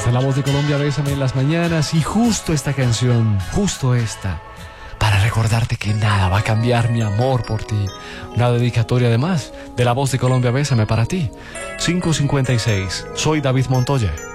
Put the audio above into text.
Esta es la voz de Colombia, Bésame en las mañanas. Y justo esta canción, justo esta, para recordarte que nada va a cambiar mi amor por ti. Una dedicatoria además de la voz de Colombia, Bésame para ti. 5:56. Soy David Montoya.